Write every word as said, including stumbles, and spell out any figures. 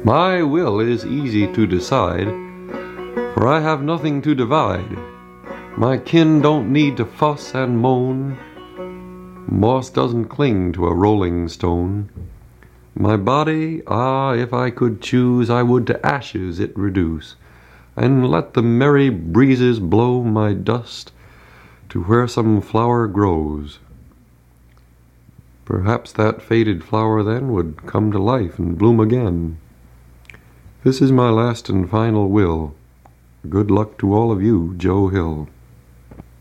My will is easy to decide, for I have nothing to divide. My kin don't need to fuss and moan. Moss doesn't cling to a rolling stone. My body, ah, if I could choose, I would to ashes it reduce, and let the merry breezes blow my dust to where some flower grows. Perhaps that faded flower then would come to life and bloom again. This is my last and final will. Good luck to all of you, Joe Hill.